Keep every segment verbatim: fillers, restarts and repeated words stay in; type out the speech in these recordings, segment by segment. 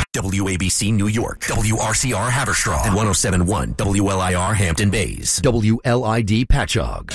W A B C New York, W R C R Haverstraw, and one oh seven point one W L I R Hampton Bays, W L I D Patchogue.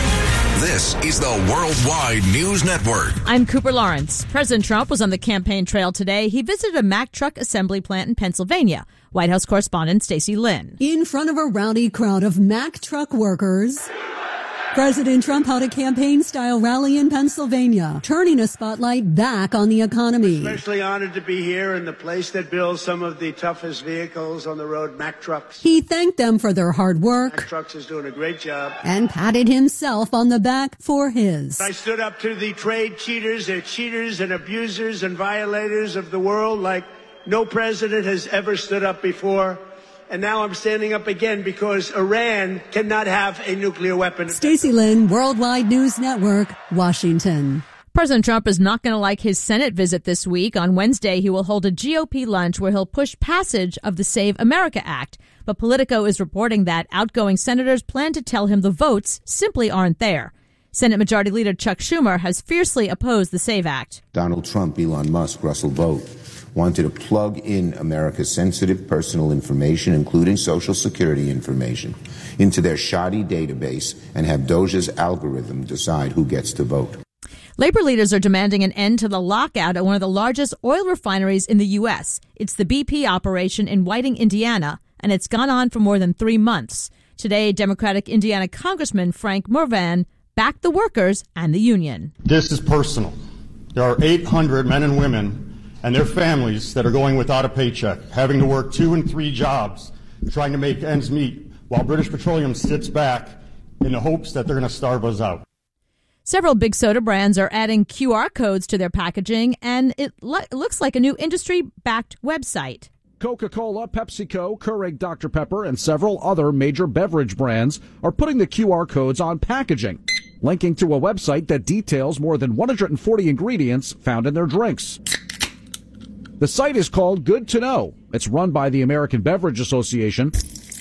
This is the Worldwide News Network. I'm Cooper Lawrence. President Trump was on the campaign trail today. He visited a Mack truck assembly plant in Pennsylvania. White House correspondent Stacey Lynn. In front of a rowdy crowd of Mack truck workers, President Trump held a campaign-style rally in Pennsylvania, turning a spotlight back on the economy. Especially honored to be here in the place that builds some of the toughest vehicles on the road, Mack Trucks. He thanked them for their hard work. Mack Trucks is doing a great job. And patted himself on the back for his. I stood up to the trade cheaters, they're cheaters and abusers and violators of the world like no president has ever stood up before. And now I'm standing up again because Iran cannot have a nuclear weapon. Stacey Lynn, Worldwide News Network, Washington. President Trump is not going to like his Senate visit this week. On Wednesday, he will hold a G O P lunch where he'll push passage of the Save America Act. But Politico is reporting that outgoing senators plan to tell him the votes simply aren't there. Senate Majority Leader Chuck Schumer has fiercely opposed the SAVE Act. Donald Trump, Elon Musk, Russell Vought wanted to plug in America's sensitive personal information, including Social Security information, into their shoddy database and have DOJ's algorithm decide who gets to vote. Labor leaders are demanding an end to the lockout at one of the largest oil refineries in the U S. It's the B P operation in Whiting, Indiana, and it's gone on for more than three months. Today, Democratic Indiana Congressman Frank Mrvan backed the workers and the union. This is personal. There are eight hundred men and women and their families that are going without a paycheck, having to work two and three jobs, trying to make ends meet, while British Petroleum sits back in the hopes that they're going to starve us out. Several big soda brands are adding Q R codes to their packaging, and it lo- looks like a new industry-backed website. Coca-Cola, PepsiCo, Keurig Doctor Pepper, and several other major beverage brands are putting the Q R codes on packaging, linking to a website that details more than one hundred forty ingredients found in their drinks. The site is called Good to Know. It's run by the American Beverage Association.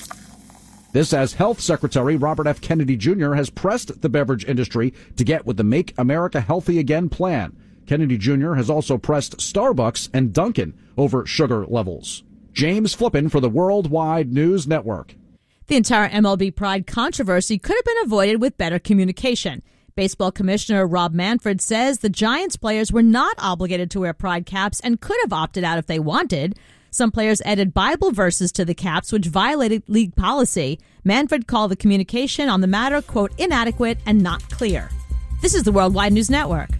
This as Health Secretary Robert F. Kennedy Junior has pressed the beverage industry to get with the Make America Healthy Again plan. Kennedy Junior has also pressed Starbucks and Dunkin' over sugar levels. James Flippin for the Worldwide News Network. The entire M L B Pride controversy could have been avoided with better communication. Baseball Commissioner Rob Manfred says the Giants players were not obligated to wear pride caps and could have opted out if they wanted. Some players added Bible verses to the caps, which violated league policy. Manfred called the communication on the matter, quote, inadequate and not clear. This is the Worldwide News Network.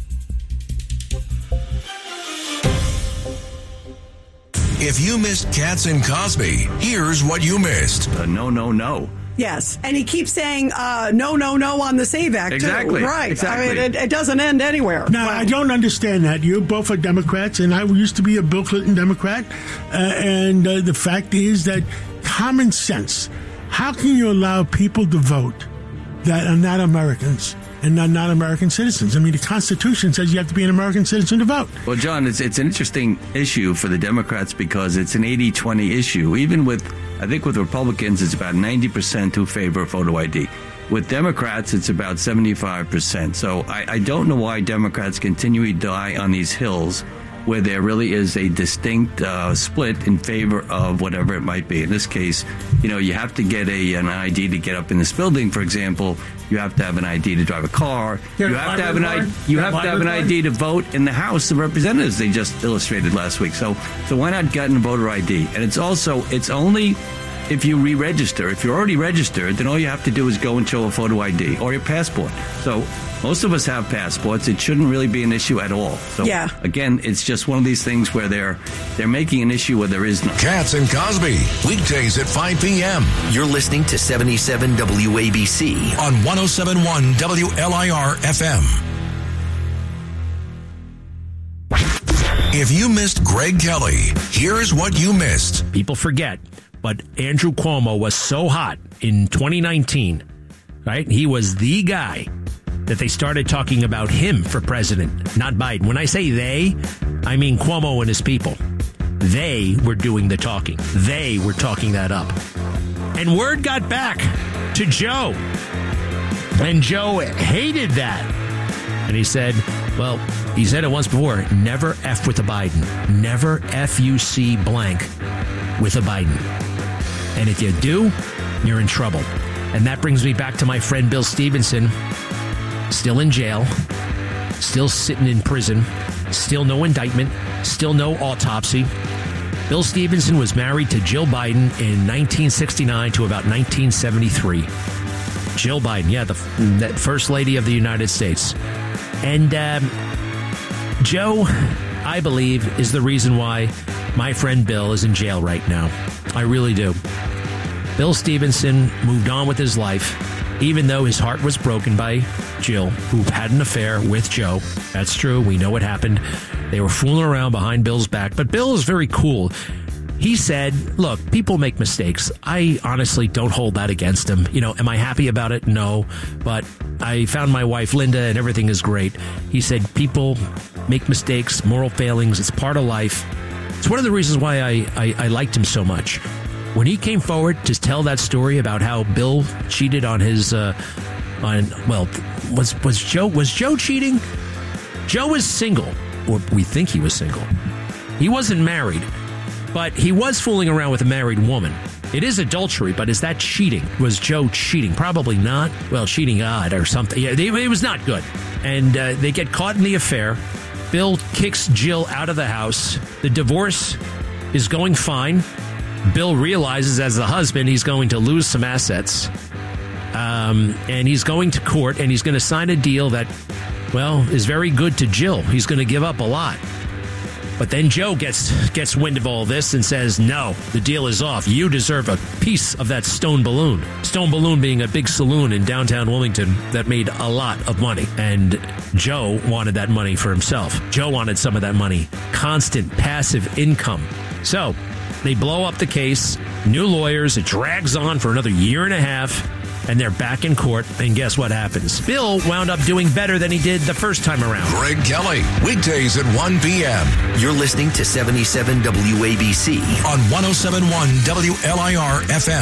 If you missed Katz and Cosby, here's what you missed. Uh, no, no, no. Yes, and he keeps saying uh, no, no, no on the SAVE Act, exactly. too. Right. Exactly. I mean, it, it doesn't end anywhere. No, wow. I don't understand that. You both are Democrats, and I used to be a Bill Clinton Democrat. Uh, and uh, the fact is that common sense, how can you allow people to vote that are not Americans and not, not American citizens? I mean, the Constitution says you have to be an American citizen to vote. Well, John, it's, it's an interesting issue for the Democrats because it's an eighty twenty issue. Even with, I think with Republicans, it's about ninety percent who favor photo I D. With Democrats, it's about seventy-five percent. So I, I don't know why Democrats continually die on these hills where there really is a distinct uh, split in favor of whatever it might be. In this case, you know, you have to get a an I D to get up in this building, for example. You have to have an I D to drive a car. You have to have an I D. You have to have an I D to vote in the House of Representatives. They just illustrated last week. So, so why not get a voter I D? And it's also it's only if you re-register. If you're already registered, then all you have to do is go and show a photo I D or your passport. So most of us have passports. It shouldn't really be an issue at all. So yeah. Again, it's just one of these things where they're they're making an issue where there is none. Katz and Cosby, weekdays at five p.m. You're listening to seventy-seven W A B C on one oh seven point one W L I R F M. If you missed Greg Kelly, here's what you missed. People forget, but Andrew Cuomo was so hot in twenty nineteen, right? He was the guy that they started talking about him for president, not Biden. When I say they, I mean Cuomo and his people. They were doing the talking. They were talking that up. And word got back to Joe. And Joe hated that. And he said, Well, he said it once before, never F with a Biden. Never F U C blank with a Biden. And if you do, you're in trouble. And that brings me back to my friend Bill Stevenson, still in jail, still sitting in prison, still no indictment, still no autopsy. Bill Stevenson was married to Jill Biden in nineteen sixty-nine to about nineteen seventy-three. Jill Biden, yeah, the, the First Lady of the United States. And um, Joe, I believe, is the reason why my friend Bill is in jail right now. I really do. Bill Stevenson moved on with his life, even though his heart was broken by Jill, who had an affair with Joe. That's true. We know what happened. They were fooling around behind Bill's back. But Bill is very cool. He said, look, people make mistakes. I honestly don't hold that against him. You know, am I happy about it? No. But I found my wife, Linda, and everything is great. He said, people make mistakes, moral failings. It's part of life. It's one of the reasons why I, I, I liked him so much. When he came forward to tell that story about how Bill cheated on his, uh, on well, was was Joe was Joe cheating? Joe was single, or we think he was single. He wasn't married, but he was fooling around with a married woman. It is adultery, but is that cheating? Was Joe cheating? Probably not. Well, cheating odd or something. Yeah, it was not good. And uh, they get caught in the affair. Bill kicks Jill out of the house. The divorce is going fine. Bill realizes as the husband he's going to lose some assets. Um, and he's going to court, and he's going to sign a deal that, well, is very good to Jill. He's going to give up a lot. But then Joe gets gets wind of all this and says, no, the deal is off. You deserve a piece of that Stone Balloon. Stone Balloon being a big saloon in downtown Wilmington that made a lot of money. And Joe wanted that money for himself. Joe wanted some of that money. Constant passive income. So they blow up the case. New lawyers. It drags on for another year and a half. And they're back in court, and guess what happens? Bill wound up doing better than he did the first time around. Greg Kelly, weekdays at one p.m. You're listening to seventy-seven W A B C on one oh seven point one W L I R F M.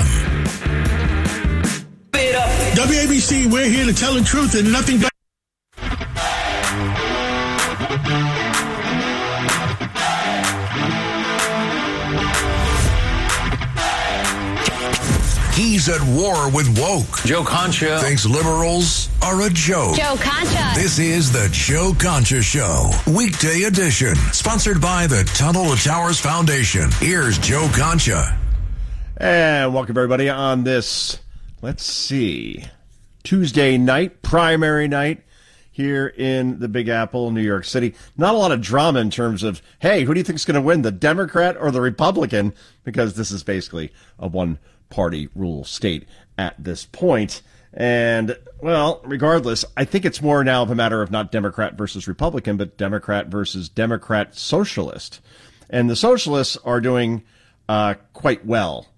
W A B C, we're here to tell the truth and nothing but... He's at war with woke. Joe Concha thinks liberals are a joke. Joe Concha. This is the Joe Concha Show, weekday edition, sponsored by the Tunnel to Towers Foundation. Here's Joe Concha. And welcome everybody on this, let's see, Tuesday night, primary night here in the Big Apple, New York City. Not a lot of drama in terms of, hey, who do you think is going to win, the Democrat or the Republican? Because this is basically a one party rule state at this point. And, well, regardless, I think it's more now of a matter of not Democrat versus Republican, but Democrat versus Democrat socialist. And the socialists are doing uh, quite well,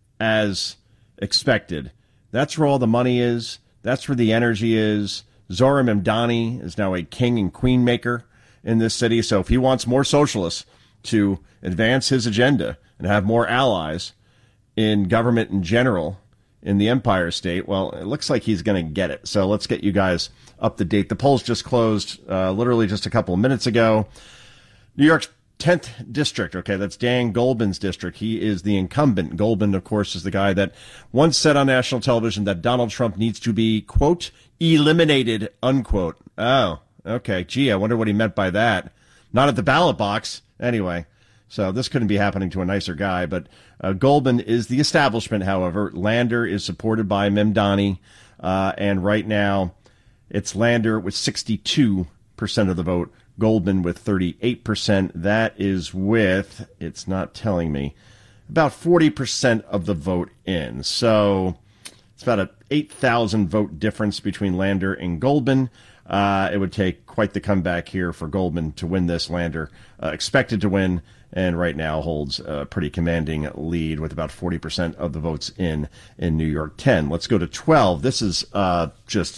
as expected. That's where all the money is. That's where the energy is. Zohran Mamdani is now a king and queen maker in this city. So if he wants more socialists to advance his agenda and have more allies in government in general, in the Empire State, well, it looks like he's going to get it. So let's get you guys up to date. The polls just closed uh, literally just a couple of minutes ago. New York's tenth district, okay, that's Dan Goldman's district. He is the incumbent. Goldman, of course, is the guy that once said on national television that Donald Trump needs to be, quote, eliminated, unquote. Oh, okay. Gee, I wonder what he meant by that. Not at the ballot box. Anyway. So this couldn't be happening to a nicer guy. But uh, Goldman is the establishment, however. Lander is supported by Mamdani. Uh, and right now, it's Lander with sixty-two percent of the vote. Goldman with thirty-eight percent. That is with, it's not telling me, about forty percent of the vote in. So it's about an eight thousand vote difference between Lander and Goldman. Uh, it would take quite the comeback here for Goldman to win this. Lander uh, expected to win, and right now holds a pretty commanding lead with about forty percent of the votes in in New York ten. Let's go to twelve. This is uh, just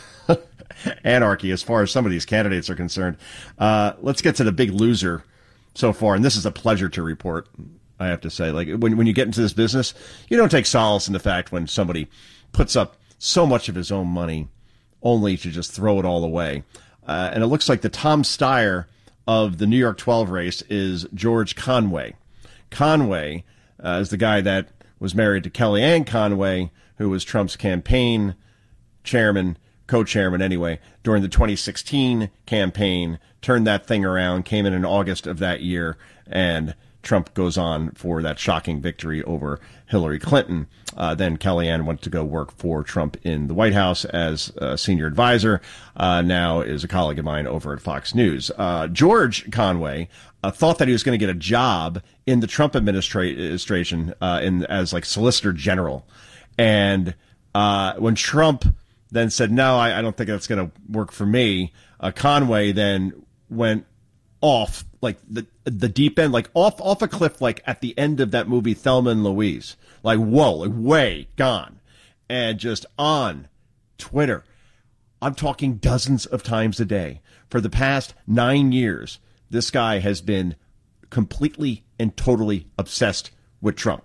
anarchy as far as some of these candidates are concerned. Uh, let's get to the big loser so far, and this is a pleasure to report, I have to say. Like, when, when you get into this business, you don't take solace in the fact when somebody puts up so much of his own money only to just throw it all away. Uh, and it looks like the Tom Steyer of the New York twelve race is George Conway. Conway uh, is the guy that was married to Kellyanne Conway, who was Trump's campaign chairman, co-chairman anyway, during the twenty sixteen campaign, turned that thing around, came in in August of that year, and Trump goes on for that shocking victory over Hillary Clinton. Uh, then Kellyanne went to go work for Trump in the White House as a senior advisor. Uh, now is a colleague of mine over at Fox News. Uh, George Conway uh, thought that he was going to get a job in the Trump administration uh, in as like Solicitor General. And uh, when Trump then said, no, I, I don't think that's going to work for me, uh, Conway then went off like the the deep end, like off off a cliff, like at the end of that movie Thelma and Louise, like whoa, like way gone, and just on Twitter. I'm talking dozens of times a day for the past nine years. This guy has been completely and totally obsessed with Trump.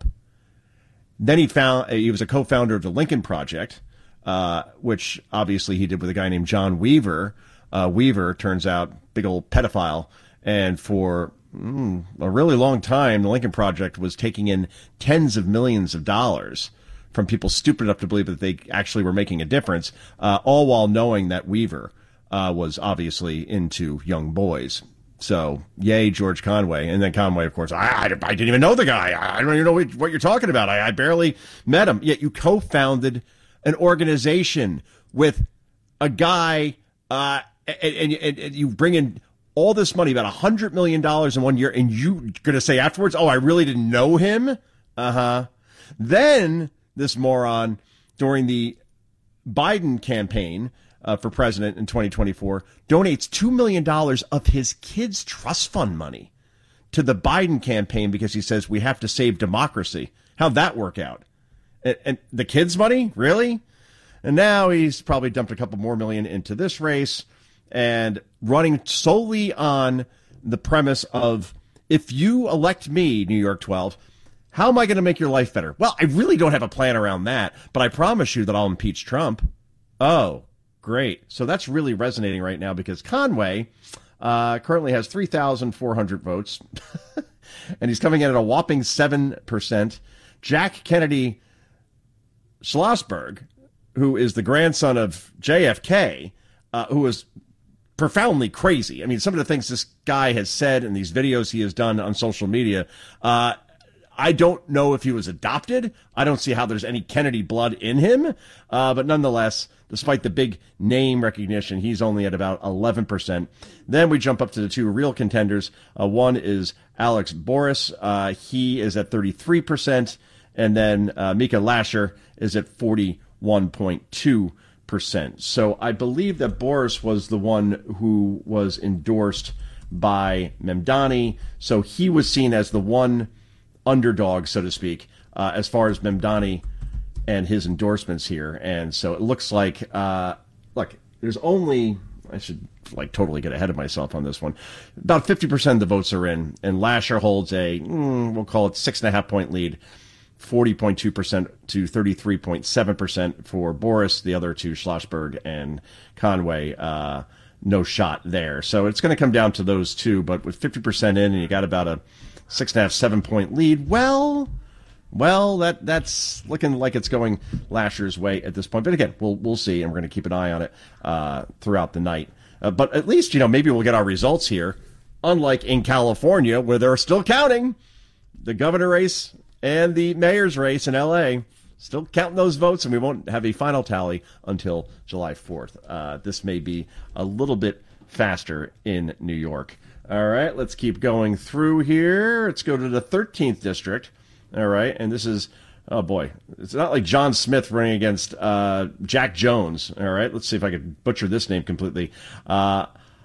Then he found he was a co-founder of the Lincoln Project, uh, which obviously he did with a guy named John Weaver. Uh, Weaver turns out big old pedophile. And for mm, a really long time, the Lincoln Project was taking in tens of millions of dollars from people stupid enough to believe that they actually were making a difference, uh, all while knowing that Weaver uh, was obviously into young boys. So, yay, George Conway. And then Conway, of course, I, I, I didn't even know the guy. I, I don't even know what, what you're talking about. I, I barely met him. Yet you co-founded an organization with a guy, uh, and, and, and you bring in all this money, about one hundred million dollars in one year, and you're going to say afterwards, oh, I really didn't know him? Uh-huh. Then this moron, during the Biden campaign uh, for president in twenty twenty-four, donates two million dollars of his kids' trust fund money to the Biden campaign because he says we have to save democracy. How'd that work out? And, and the kids' money? Really? And now he's probably dumped a couple more million into this race, and running solely on the premise of, if you elect me, New York twelve, how am I going to make your life better? Well, I really don't have a plan around that, but I promise you that I'll impeach Trump. Oh, great. So that's really resonating right now because Conway uh, currently has three thousand four hundred votes, and he's coming in at a whopping seven percent. Jack Kennedy Schlossberg, who is the grandson of J F K, uh, who was profoundly crazy. I mean, some of the things this guy has said in these videos he has done on social media, uh, I don't know if he was adopted. I don't see how there's any Kennedy blood in him. Uh, but nonetheless, despite the big name recognition, he's only at about eleven percent. Then we jump up to the two real contenders. Uh, one is Alex Boris. Uh, he is at thirty-three percent. And then uh, Mika Lasher is at forty-one point two percent. So I believe that Boris was the one who was endorsed by Memdani. So he was seen as the one underdog, so to speak, uh, as far as Memdani and his endorsements here. And so it looks like, uh, look, there's only, I should like totally get ahead of myself on this one. About fifty percent of the votes are in, and Lasher holds a, mm, we'll call it six and a half point lead. forty point two percent to thirty-three point seven percent for Boris. The other two, Schlossberg and Conway, uh, no shot there. So it's going to come down to those two. But with fifty percent in and you got about a six and a half, seven point lead, well, well, that that's looking like it's going Lasher's way at this point. But again, we'll we'll see, and we're going to keep an eye on it uh, throughout the night. Uh, but at least, you know, maybe we'll get our results here, unlike in California where they're still counting the governor race and the mayor's race in L A, still counting those votes, and we won't have a final tally until July fourth. Uh, this may be a little bit faster in New York. All right, let's keep going through here. Let's go to the thirteenth district. All right, and this is, oh boy, it's not like John Smith running against uh, Jack Jones. All right, let's see if I can butcher this name completely. Uh,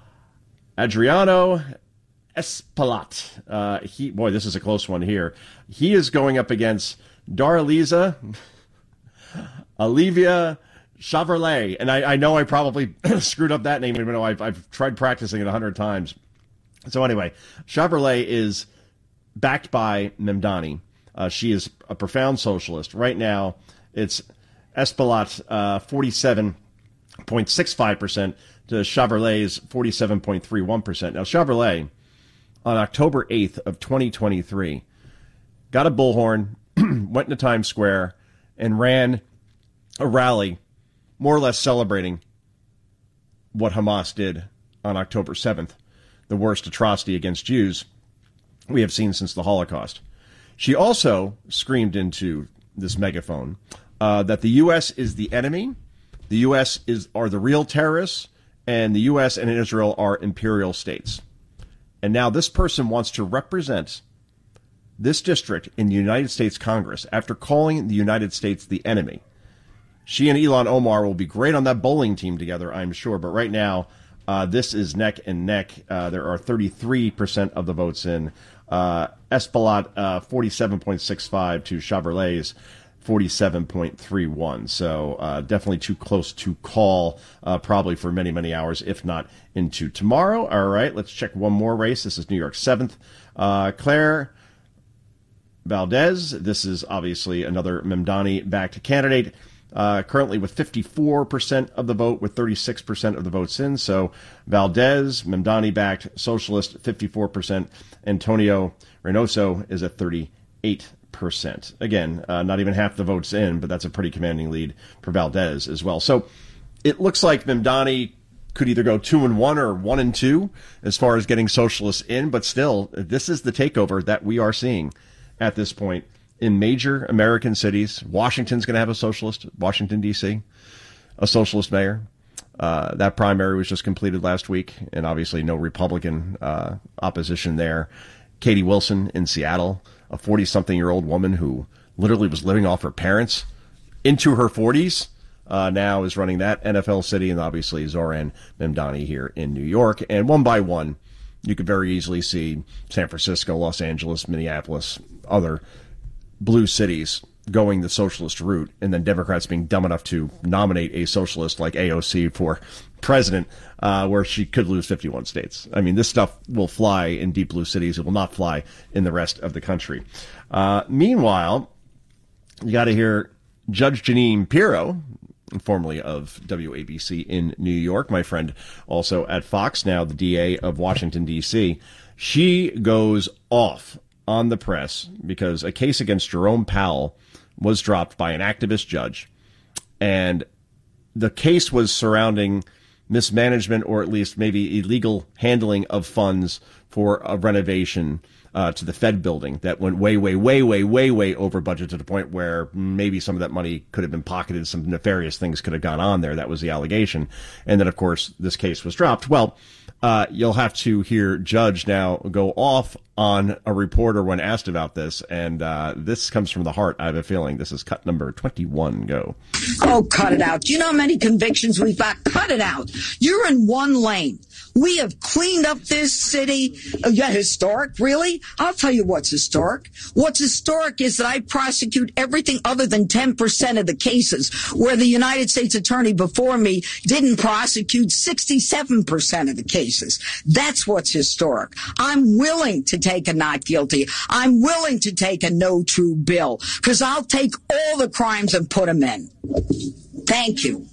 Adriano Espaillat. Uh, he, boy, this is a close one here. He is going up against Daraliza Olivia Chevrolet. And I, I know I probably screwed up that name, even though I've, I've tried practicing it a hundred times. So anyway, Chevrolet is backed by Memdani. Uh, she is a profound socialist. Right now, it's Espaillat, uh, forty-seven point six five percent. to Chevrolet's forty-seven point three one percent. Now, Chevrolet, on October eighth of twenty twenty-three, got a bullhorn, went into Times Square, and ran a rally more or less celebrating what Hamas did on October seventh, the worst atrocity against Jews we have seen since the Holocaust. She also screamed into this megaphone uh, that the U S is the enemy, the U S is are the real terrorists, and the U S and Israel are imperial states. And now this person wants to represent this district in the United States Congress after calling the United States the enemy. She and Ilhan Omar will be great on that bowling team together, I'm sure. But right now, uh, this is neck and neck. Uh, there are thirty-three percent of the votes in. Uh, Espaillat, uh, forty-seven point six five to Chevrolet's forty-seven point three one. So uh, definitely too close to call, uh, probably for many, many hours, if not into tomorrow. All right, let's check one more race. This is New York seventh. Uh, Claire Valdez. This is obviously another Mamdani-backed candidate. Uh, currently with fifty-four percent of the vote, with thirty-six percent of the votes in. So Valdez, Mamdani-backed socialist, fifty-four percent. Antonio Reynoso is at thirty-eight percent. Again, uh, not even half the votes in, but that's a pretty commanding lead for Valdez as well. So it looks like Mamdani could either go two and one or one and two as far as getting socialists in, but still, this is the takeover that we are seeing at this point in major American cities. Washington's going to have a socialist, Washington, D C, a socialist mayor. Uh, that primary was just completed last week, and obviously no Republican uh, opposition there. Katie Wilson in Seattle, a forty-something-year-old woman who literally was living off her parents into her forties, uh, now is running that N F L city, and obviously Zohran Mamdani here in New York. And one by one, you could very easily see San Francisco, Los Angeles, Minneapolis, other blue cities going the socialist route, and then Democrats being dumb enough to nominate a socialist like A O C for president, uh, where she could lose fifty-one states. I mean, this stuff will fly in deep blue cities. It will not fly in the rest of the country. Uh, meanwhile, you got to hear Judge Jeanine Pirro, formerly of W A B C in New York, my friend also at Fox, now the D A of Washington, D C. She goes off on the press because a case against Jerome Powell was dropped by an activist judge, and the case was surrounding mismanagement, or at least maybe illegal handling of funds for a renovation uh, to the Fed building that went way, way, way, way, way, way over budget, to the point where maybe some of that money could have been pocketed. Some nefarious things could have gone on there. That was the allegation. And then, of course, this case was dropped. Well, Uh, you'll have to hear Judge now go off on a reporter when asked about this, and uh, this comes from the heart, I have a feeling. This is cut number twenty-one. Go. Oh, cut it out. Do you know how many convictions we've got? Cut it out. You're in one lane. We have cleaned up this city. Oh, yeah, historic, really? I'll tell you what's historic. What's historic is that I prosecute everything other than ten percent of the cases, where the United States attorney before me didn't prosecute sixty-seven percent of the cases. That's what's historic. I'm willing to take a not guilty. I'm willing to take a no true bill, because I'll take all the crimes and put them in. Thank you.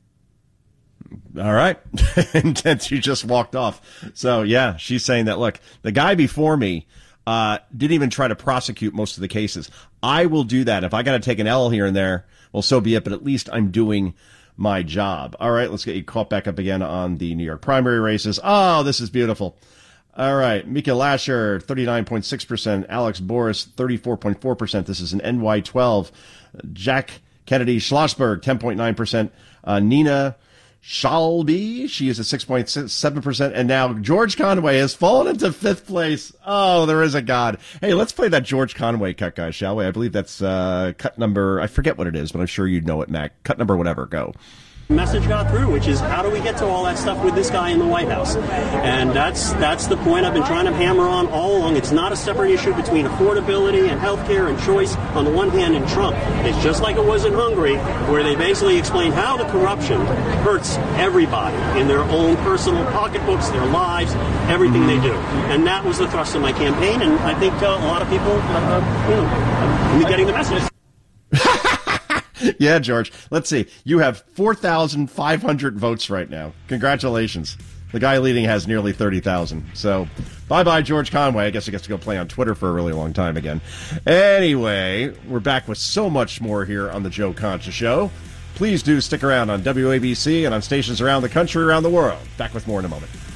All right. And then she just walked off. So, yeah, she's saying that, look, the guy before me uh, didn't even try to prosecute most of the cases. I will do that. If I got to take an L here and there, well, so be it. But at least I'm doing my job. All right, let's get you caught back up again on the New York primary races. Oh, this is beautiful. All right, Mika Lasher, thirty-nine point six percent. Alex Boris, thirty-four point four percent. This is an N Y twelve. Jack Kennedy Schlossberg, ten point nine percent. Uh, Nina Shalby, she is at six point seven percent. And now George Conway has fallen into fifth place. Oh, there is a God. Hey, let's play that George Conway cut, guys, shall we? I believe that's uh, cut number, I forget what it is, but I'm sure you'd know it, Mac. Cut number whatever, go. Message got through, which is, how do we get to all that stuff with this guy in the White House? And that's that's the point I've been trying to hammer on all along. It's not a separate issue between affordability and healthcare and choice on the one hand and Trump. It's just like it was in Hungary, where they basically explained how the corruption hurts everybody in their own personal pocketbooks, their lives, everything they do. And that was the thrust of my campaign, and I think uh, a lot of people, uh, you know, will be getting the message. Yeah, George. Let's see. You have four thousand five hundred votes right now. Congratulations. The guy leading has nearly thirty thousand. So, bye-bye, George Conway. I guess he gets to go play on Twitter for a really long time again. Anyway, we're back with so much more here on the Joe Concha Show. Please do stick around on W A B C and on stations around the country, around the world. Back with more in a moment.